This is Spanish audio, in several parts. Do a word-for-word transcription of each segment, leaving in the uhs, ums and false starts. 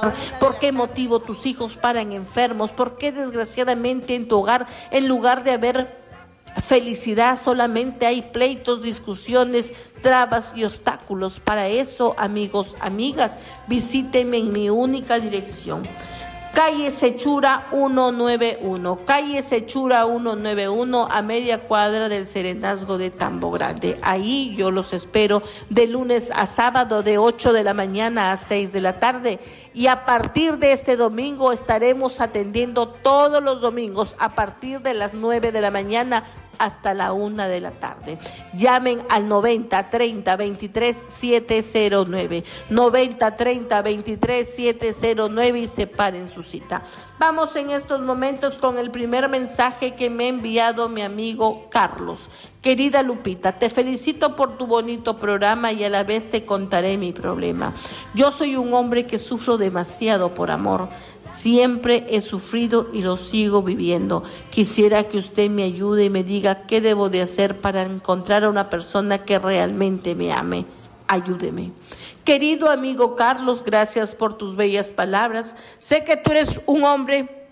¿Por qué motivo tus hijos paran enfermos? ¿Por qué desgraciadamente en tu hogar, en lugar de haber felicidad, solamente hay pleitos, discusiones, trabas y obstáculos? Para eso, amigos, amigas, visítenme en mi única dirección. Calle Sechura ciento noventa y uno, calle Sechura ciento noventa y uno, a media cuadra del Serenazgo de Tambo Grande. Ahí yo los espero de lunes a sábado, de ocho de la mañana a seis de la tarde. Y a partir de este domingo estaremos atendiendo todos los domingos a partir de las nueve de la mañana hasta la una de la tarde. Llamen al noventa treinta veintitrés siete cero nueve, noventa treinta veintitrés siete cero nueve y separen su cita. Vamos en estos momentos con el primer mensaje que me ha enviado mi amigo Carlos. Querida Lupita, te felicito por tu bonito programa y a la vez te contaré mi problema. Yo soy un hombre que sufro demasiado por amor. Siempre he sufrido y lo sigo viviendo. Quisiera que usted me ayude y me diga qué debo de hacer para encontrar a una persona que realmente me ame. Ayúdeme. Querido amigo Carlos, gracias por tus bellas palabras. Sé que tú eres un hombre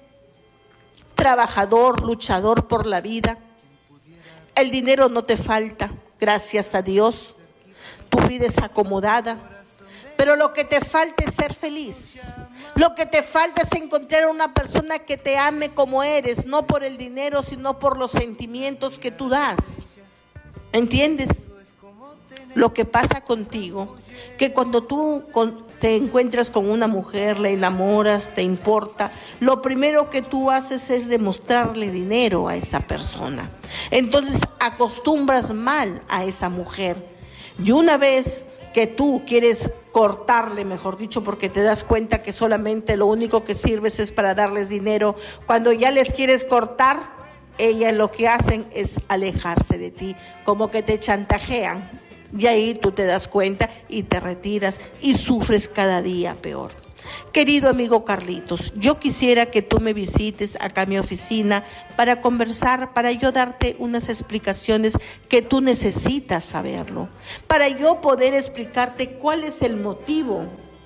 trabajador, luchador por la vida. El dinero no te falta, gracias a Dios. Tu vida es acomodada, pero lo que te falta es ser feliz. Lo que te falta es encontrar una persona que te ame como eres, no por el dinero, sino por los sentimientos que tú das. ¿Entiendes? Lo que pasa contigo, que cuando tú te encuentras con una mujer, la enamoras, te importa, lo primero que tú haces es demostrarle dinero a esa persona. Entonces acostumbras mal a esa mujer. Y una vez que tú quieres cortarle, mejor dicho, porque te das cuenta que solamente lo único que sirves es para darles dinero, cuando ya les quieres cortar, ellas lo que hacen es alejarse de ti, como que te chantajean, y ahí tú te das cuenta y te retiras y sufres cada día peor. Querido amigo Carlitos, yo quisiera que tú me visites acá a mi oficina para conversar, para yo darte unas explicaciones que tú necesitas saberlo, para yo poder explicarte cuál es el motivo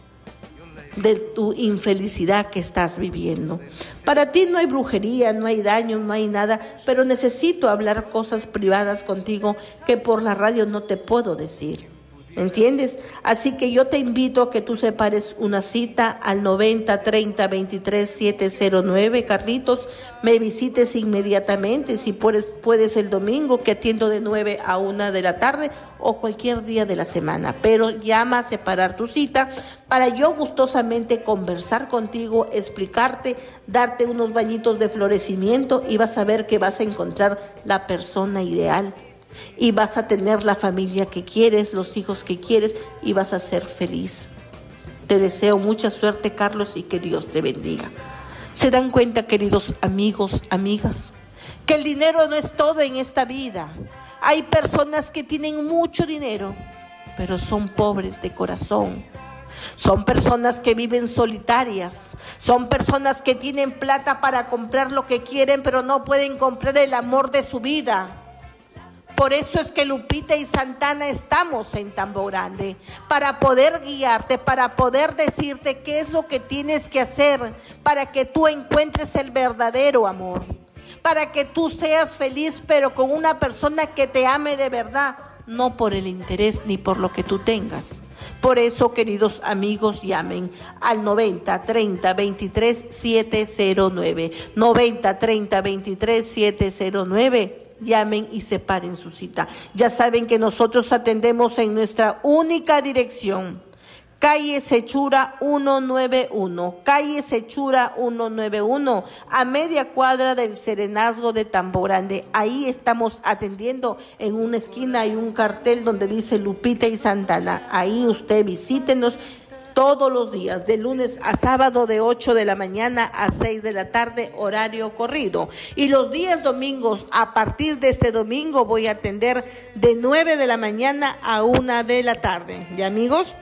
de tu infelicidad que estás viviendo. Para ti no hay brujería, no hay daño, no hay nada, pero necesito hablar cosas privadas contigo que por la radio no te puedo decir. ¿Entiendes? Así que yo te invito a que tú separes una cita al noventa treinta veintitrés siete cero nueve, Carlitos, me visites inmediatamente, si puedes, puedes el domingo, que atiendo de nueve a una de la tarde, o cualquier día de la semana, pero llama a separar tu cita para yo gustosamente conversar contigo, explicarte, darte unos bañitos de florecimiento y vas a ver que vas a encontrar la persona ideal. Y vas a tener la familia que quieres, los hijos que quieres y vas a ser feliz. Te deseo mucha suerte, Carlos, y que Dios te bendiga. ¿Se dan cuenta, queridos amigos, amigas, que el dinero no es todo en esta vida? Hay personas que tienen mucho dinero, pero son pobres de corazón. Son personas que viven solitarias, son personas que tienen plata para comprar lo que quieren, pero no pueden comprar el amor de su vida. Por eso es que Lupita y Santana estamos en Tambo Grande, para poder guiarte, para poder decirte qué es lo que tienes que hacer para que tú encuentres el verdadero amor, para que tú seas feliz, pero con una persona que te ame de verdad, no por el interés ni por lo que tú tengas. Por eso, queridos amigos, llamen al noventa treinta veintitrés siete cero nueve, noventa treinta veintitrés siete cero nueve. Llamen y separen su cita. Ya saben que nosotros atendemos en nuestra única dirección, calle Sechura ciento noventa y uno, calle Sechura ciento noventa y uno, a media cuadra del Serenazgo de Tambo Grande. Ahí estamos atendiendo, en una esquina hay un cartel donde dice Lupita y Santana. Ahí usted visítenos todos los días, de lunes a sábado, de ocho de la mañana a seis de la tarde, horario corrido. Y los días domingos, a partir de este domingo, voy a atender de nueve de la mañana a una de la tarde. ¿Ya, amigos?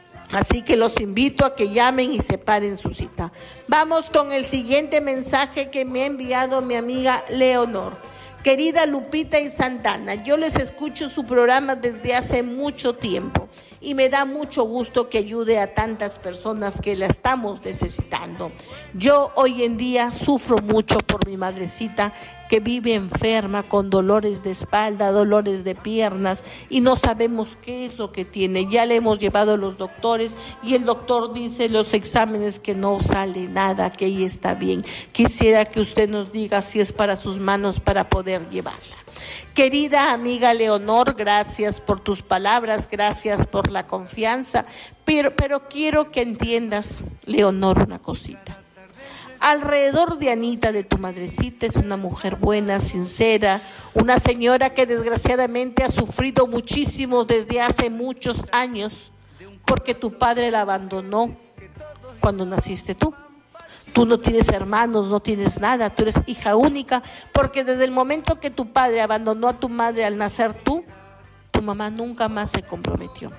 Así que los invito a que llamen y separen su cita. Vamos con el siguiente mensaje que me ha enviado mi amiga Leonor. Querida Lupita y Santana, yo les escucho su programa desde hace mucho tiempo y me da mucho gusto que ayude a tantas personas que la estamos necesitando. Yo hoy en día sufro mucho por mi madrecita que vive enferma con dolores de espalda, dolores de piernas y no sabemos qué es lo que tiene. Ya le hemos llevado a los doctores y el doctor dice en los exámenes que no sale nada, que ella está bien. Quisiera que usted nos diga si es para sus manos para poder llevarla. Querida amiga Leonor, gracias por tus palabras, gracias por la confianza, pero, pero quiero que entiendas, Leonor, una cosita. Alrededor de Anita, de tu madrecita, es una mujer buena, sincera, una señora que desgraciadamente ha sufrido muchísimo desde hace muchos años, porque tu padre la abandonó cuando naciste tú. Tú no tienes hermanos, no tienes nada, tú eres hija única, porque desde el momento que tu padre abandonó a tu madre al nacer tú, tu mamá nunca más se comprometió.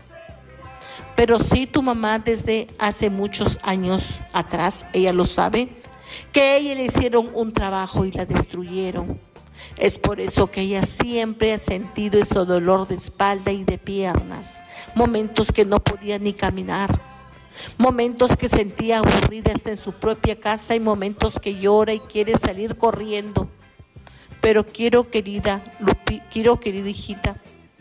Pero sí, tu mamá desde hace muchos años atrás, ella lo sabe, que a ella le hicieron un trabajo y la destruyeron. Es por eso que ella siempre ha sentido ese dolor de espalda y de piernas, momentos que no podía ni caminar, momentos que sentía aburrida hasta en su propia casa y momentos que llora y quiere salir corriendo. Pero quiero, querida Lupi, quiero, querida hijita,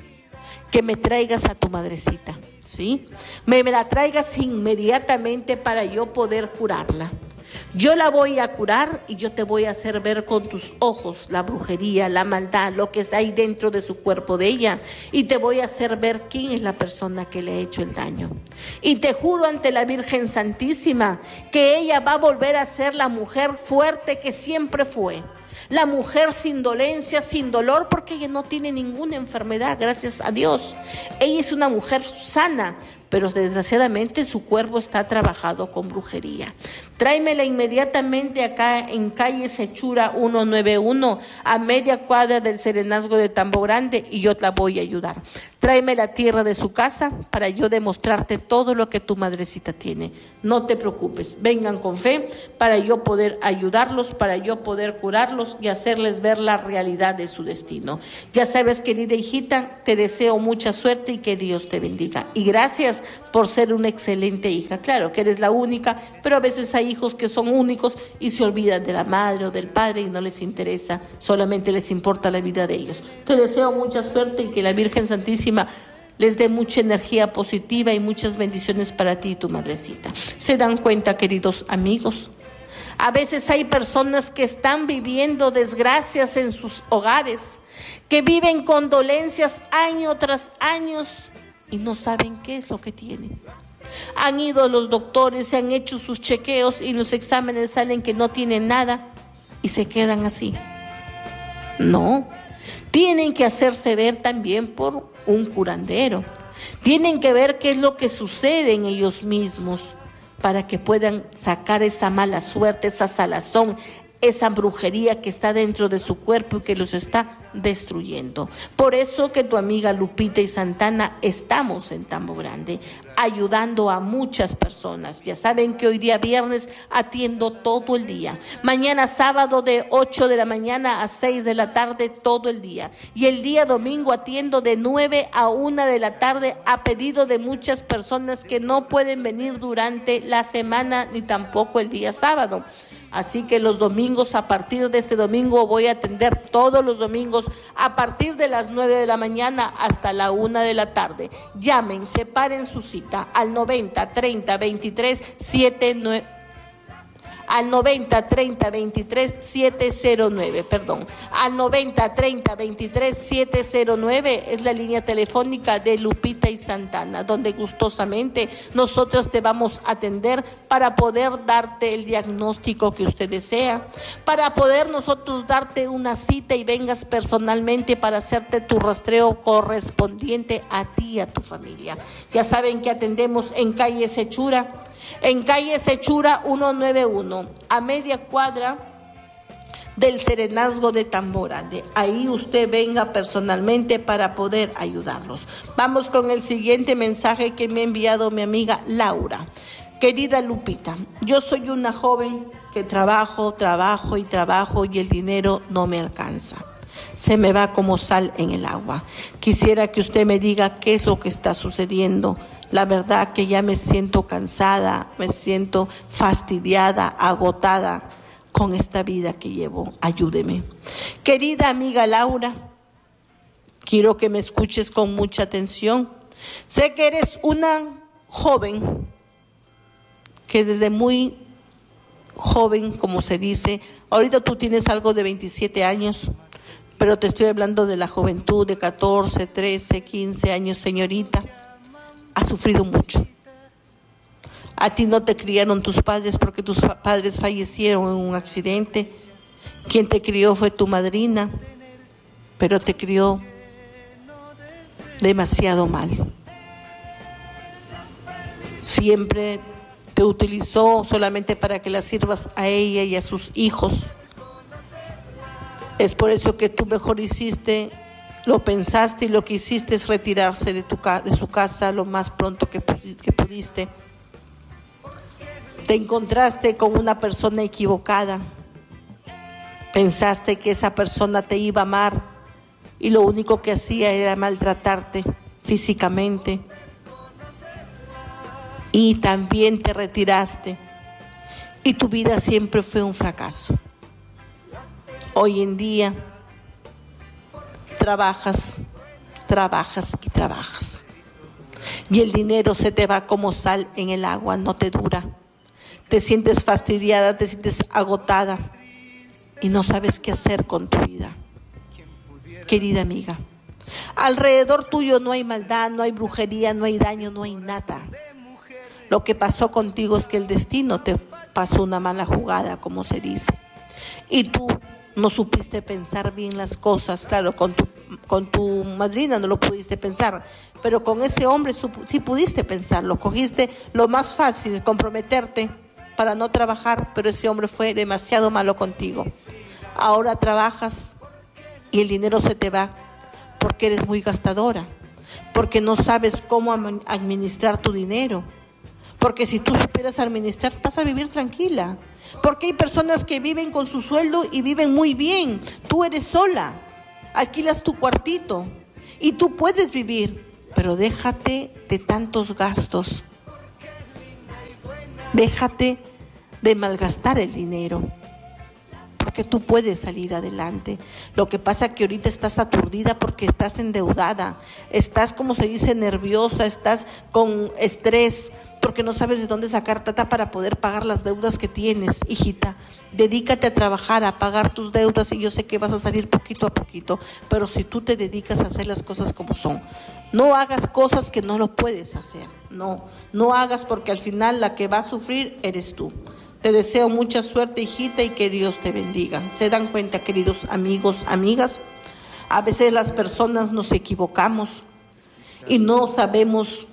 que me traigas a tu madrecita, ¿sí? Me, me la traigas inmediatamente para yo poder curarla. Yo la voy a curar y yo te voy a hacer ver con tus ojos la brujería, la maldad, lo que está ahí dentro de su cuerpo de ella. Y te voy a hacer ver quién es la persona que le ha hecho el daño. Y te juro ante la Virgen Santísima que ella va a volver a ser la mujer fuerte que siempre fue. La mujer sin dolencia, sin dolor, porque ella no tiene ninguna enfermedad, gracias a Dios. Ella es una mujer sana, pero desgraciadamente su cuerpo está trabajado con brujería. Tráemela inmediatamente acá en calle Sechura ciento noventa y uno, a media cuadra del Serenazgo de Tambo Grande, y yo la voy a ayudar. Tráeme la tierra de su casa para yo demostrarte todo lo que tu madrecita tiene. No te preocupes, vengan con fe para yo poder ayudarlos, para yo poder curarlos y hacerles ver la realidad de su destino. Ya sabes, querida hijita, te deseo mucha suerte y que Dios te bendiga. Y gracias por ser una excelente hija. Claro que eres la única, pero a veces hay hijos que son únicos y se olvidan de la madre o del padre y no les interesa, solamente les importa la vida de ellos. Te deseo mucha suerte y que la Virgen Santísima les dé mucha energía positiva y muchas bendiciones para ti y tu madrecita. ¿Se dan cuenta, queridos amigos? A veces hay personas que están viviendo desgracias en sus hogares, que viven con dolencias año tras año y no saben qué es lo que tienen. Han ido a los doctores, se han hecho sus chequeos y los exámenes salen que no tienen nada y se quedan así. No, tienen que hacerse ver también por un curandero. Tienen que ver qué es lo que sucede en ellos mismos para que puedan sacar esa mala suerte, esa salazón, esa brujería que está dentro de su cuerpo y que los está destruyendo. Por eso que tu amiga Lupita y Santana estamos en Tambo Grande, ayudando a muchas personas. Ya saben que hoy día viernes atiendo todo el día. Mañana sábado de ocho de la mañana a seis de la tarde todo el día. Y el día domingo atiendo de nueve a una de la tarde a pedido de muchas personas que no pueden venir durante la semana ni tampoco el día sábado. Así que los domingos, a partir de este domingo, voy a atender todos los domingos a partir de las nueve de la mañana hasta la una de la tarde. Llamen, separen su cita al noventa treinta veintitrés setenta y nueve. Al noventa treinta veintitrés setecientos nueve, perdón, al noventa treinta veintitrés setecientos nueve es la línea telefónica de Lupita y Santana, donde gustosamente nosotros te vamos a atender para poder darte el diagnóstico que usted desea, para poder nosotros darte una cita y vengas personalmente para hacerte tu rastreo correspondiente a ti y a tu familia. Ya saben que atendemos en calle Sechura, en calle Sechura ciento noventa y uno, a media cuadra del Serenazgo de Tambo Grande. Ahí usted venga personalmente para poder ayudarlos. Vamos con el siguiente mensaje que me ha enviado mi amiga Laura. Querida Lupita, yo soy una joven que trabajo, trabajo y trabajo y el dinero no me alcanza. se me va como sal en el agua. Quisiera que usted me diga qué es lo que está sucediendo. La verdad que ya me siento cansada, me siento fastidiada, agotada con esta vida que llevo. Ayúdeme. Querida amiga Laura, quiero que me escuches con mucha atención. Sé que eres una joven que desde muy joven, como se dice, ahorita tú tienes algo de veintisiete años, pero te estoy hablando de la juventud de catorce, trece, quince años, señorita. Has sufrido mucho. A ti no te criaron tus padres porque tus padres fallecieron en un accidente. Quien te crió fue tu madrina, pero te crió demasiado mal. Siempre te utilizó solamente para que la sirvas a ella y a sus hijos. Es por eso que tú mejor hiciste, lo pensaste y lo que hiciste es retirarse de, tu, de su casa lo más pronto que, que pudiste. Te encontraste con una persona equivocada. Pensaste que esa persona te iba a amar y lo único que hacía era maltratarte físicamente. Y también te retiraste y tu vida siempre fue un fracaso. Hoy en día trabajas, trabajas y trabajas. Y el dinero se te va como sal en el agua, no te dura. Te sientes fastidiada, te sientes agotada y no sabes qué hacer con tu vida. Querida amiga, alrededor tuyo no hay maldad, no hay brujería, no hay daño, no hay nada. Lo que pasó contigo es que el destino te pasó una mala jugada, como se dice. Y tú no supiste pensar bien las cosas. Claro, con tu, con tu madrina no lo pudiste pensar, pero con ese hombre sí pudiste pensarlo. Cogiste lo más fácil, comprometerte para no trabajar, pero ese hombre fue demasiado malo contigo. Ahora trabajas y el dinero se te va porque eres muy gastadora, porque no sabes cómo administrar tu dinero. Porque si tú supieras administrar, vas a vivir tranquila. Porque hay personas que viven con su sueldo y viven muy bien. Tú eres sola, alquilas tu cuartito y tú puedes vivir, pero déjate de tantos gastos. Déjate de malgastar el dinero, porque tú puedes salir adelante. Lo que pasa es que ahorita estás aturdida porque estás endeudada, estás, como se dice, nerviosa, estás con estrés, porque no sabes de dónde sacar plata para poder pagar las deudas que tienes. Hijita, dedícate a trabajar, a pagar tus deudas y yo sé que vas a salir poquito a poquito, pero si tú te dedicas a hacer las cosas como son, no hagas cosas que no lo puedes hacer, no, no hagas porque al final la que va a sufrir eres tú. Te deseo mucha suerte, hijita, y que Dios te bendiga. ¿Se dan cuenta, queridos amigos, amigas? A veces las personas nos equivocamos y no sabemos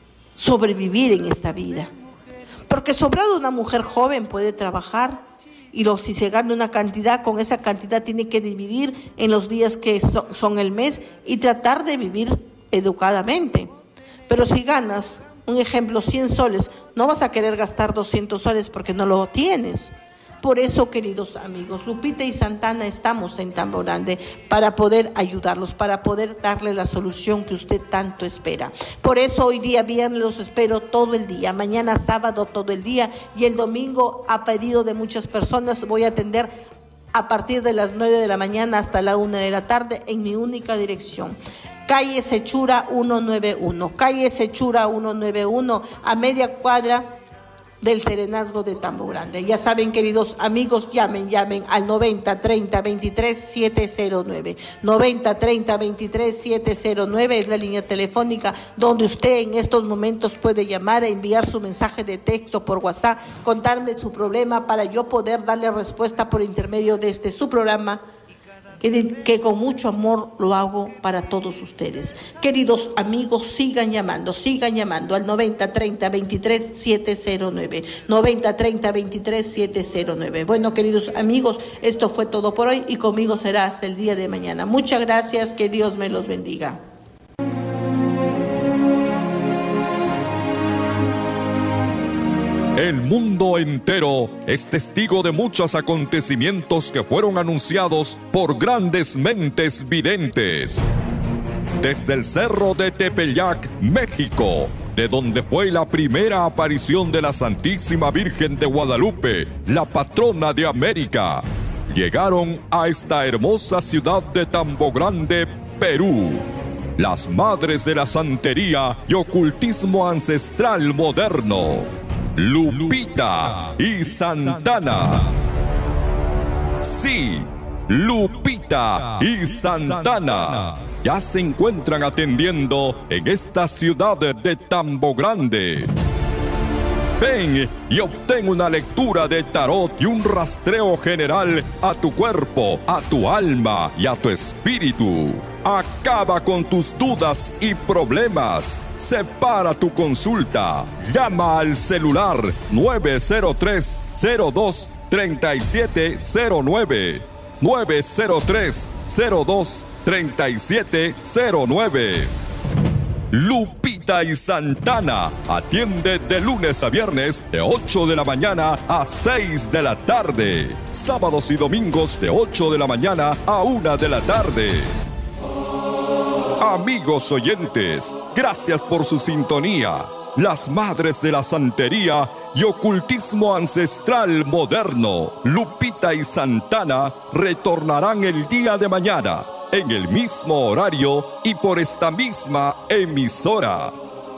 sobrevivir en esta vida, porque sobrado una mujer joven puede trabajar y lo, si se gana una cantidad, con esa cantidad tiene que dividir en los días que so, son el mes y tratar de vivir educadamente. Pero si ganas, un ejemplo, cien soles, no vas a querer gastar doscientos soles porque no lo tienes. Por eso, queridos amigos, Lupita y Santana estamos en Tambo Grande para poder ayudarlos, para poder darle la solución que usted tanto espera. Por eso hoy día viernes los espero todo el día, mañana sábado todo el día y el domingo, a pedido de muchas personas, voy a atender a partir de las nueve de la mañana hasta la una de la tarde en mi única dirección. Calle Sechura ciento noventa y uno, calle Sechura ciento noventa y uno, a media cuadra del Serenazgo de Tambo Grande. Ya saben, queridos amigos, llamen, llamen al noventa treinta veintitrés setecientos nueve. noventa treinta veintitrés setecientos nueve es la línea telefónica donde usted en estos momentos puede llamar, enviar su mensaje de texto por WhatsApp, contarme su problema para yo poder darle respuesta por intermedio de este su programa, que, que con mucho amor lo hago para todos ustedes. Queridos amigos, sigan llamando, sigan llamando al noventa treinta veintitrés setecientos nueve, noventa treinta veintitrés setecientos nueve. Bueno, queridos amigos, esto fue todo por hoy y conmigo será hasta el día de mañana. Muchas gracias, que Dios me los bendiga. El mundo entero es testigo de muchos acontecimientos que fueron anunciados por grandes mentes videntes. Desde el cerro de Tepeyac, México, de donde fue la primera aparición de la Santísima Virgen de Guadalupe, la patrona de América, llegaron a esta hermosa ciudad de Tambo Grande, Perú, las madres de la santería y ocultismo ancestral moderno, Lupita y Santana. Sí, Lupita y Santana ya se encuentran atendiendo en esta ciudad de Tambo Grande. Ven y obtén una lectura de tarot y un rastreo general a tu cuerpo, a tu alma y a tu espíritu. Acaba con tus dudas y problemas. Separa tu consulta. Llama al celular nueve cero tres, cero dos, tres siete cero nueve. nueve cero tres, cero dos, tres siete cero nueve. Lupita y Santana atiende de lunes a viernes de ocho de la mañana a seis de la tarde. Sábados y domingos de ocho de la mañana a una de la tarde. Amigos oyentes, gracias por su sintonía. Las madres de la santería y ocultismo ancestral moderno, Lupita y Santana, retornarán el día de mañana, en el mismo horario y por esta misma emisora.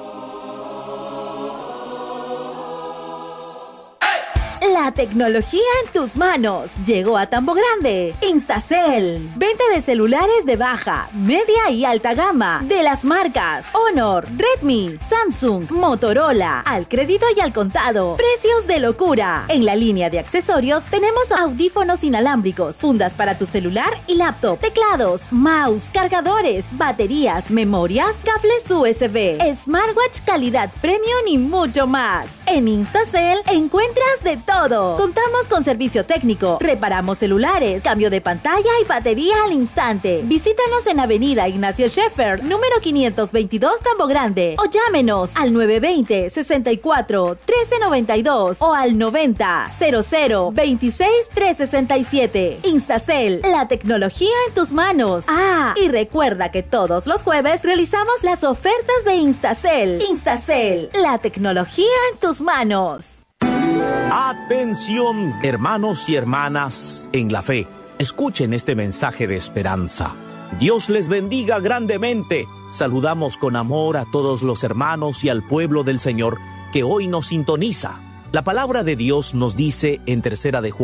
La tecnología en tus manos llegó a Tambo Grande. Instacel. Venta de celulares de baja, media y alta gama de las marcas Honor, Redmi, Samsung, Motorola, al crédito y al contado. Precios de locura. En la línea de accesorios tenemos audífonos inalámbricos, fundas para tu celular y laptop, teclados, mouse, cargadores, baterías, memorias, cables U S B, smartwatch calidad premium y mucho más. En Instacel encuentras de todo. Contamos con servicio técnico, reparamos celulares, cambio de pantalla y batería al instante. Visítanos en Avenida Ignacio Scheffer, número quinientos veintidós, Tambo Grande, o llámenos al nueve dos cero, sesenta y cuatro, trece noventa y dos o al noventa, cero cero, veintiséis, trescientos sesenta y siete. Instacel, la tecnología en tus manos. Ah, y recuerda que todos los jueves realizamos las ofertas de Instacel. Instacel, la tecnología en tus manos. Atención, hermanos y hermanas en la fe. Escuchen este mensaje de esperanza. Dios les bendiga grandemente. Saludamos con amor a todos los hermanos y al pueblo del Señor que hoy nos sintoniza. La palabra de Dios nos dice en tercera de Juan